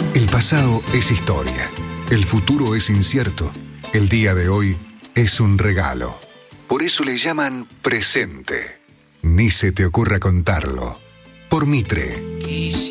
El pasado es historia, el futuro es incierto, el día de hoy es un regalo. Por eso le llaman presente. Ni se te ocurra contarlo. Por Mitre.